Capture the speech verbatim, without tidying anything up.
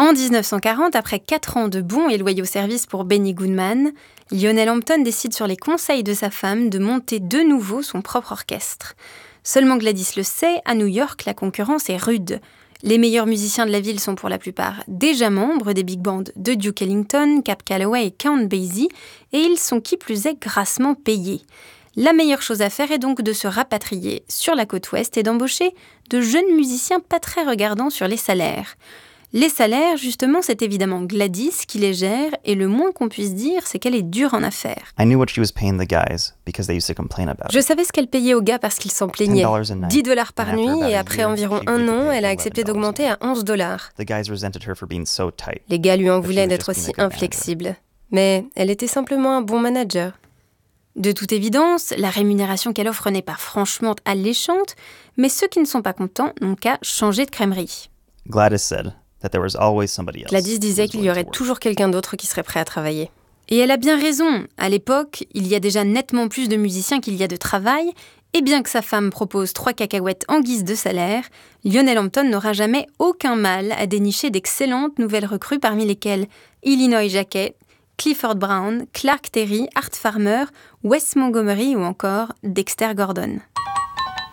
En dix-neuf cent quarante, après quatre ans de bons et loyaux services pour Benny Goodman, Lionel Hampton décide sur les conseils de sa femme de monter de nouveau son propre orchestre. Seulement Gladys le sait, à New York, la concurrence est rude. Les meilleurs musiciens de la ville sont pour la plupart déjà membres des big bands de Duke Ellington, Cab Calloway et Count Basie, et ils sont qui plus est grassement payés. La meilleure chose à faire est donc de se rapatrier sur la côte ouest et d'embaucher de jeunes musiciens pas très regardants sur les salaires. Les salaires, justement, c'est évidemment Gladys qui les gère, et le moins qu'on puisse dire, c'est qu'elle est dure en affaires. I knew what she was paying the guys because they used to complain about Je it. savais ce qu'elle payait aux gars parce qu'ils s'en plaignaient. ten dollars a night. dix dollars par And after nuit, about et a après year, environ she un agreed to an, pay elle a eleven accepté dollars a d'augmenter night. à onze dollars. The guys resented her for being so tight. Les gars lui en But she voulaient was d'être just being aussi a good manager. inflexible. Mais elle était simplement un bon manager. De toute évidence, la rémunération qu'elle offre n'est pas franchement alléchante, mais ceux qui ne sont pas contents n'ont qu'à changer de crèmerie. Gladys said that there was always somebody else. Gladys who disait was qu'il y willing aurait to work. toujours quelqu'un d'autre qui serait prêt à travailler. Et elle a bien raison. À l'époque, il y a déjà nettement plus de musiciens qu'il y a de travail, et bien que sa femme propose trois cacahuètes en guise de salaire, Lionel Hampton n'aura jamais aucun mal à dénicher d'excellentes nouvelles recrues parmi lesquelles Illinois Jacquet, Clifford Brown, Clark Terry, Art Farmer, Wes Montgomery ou encore Dexter Gordon.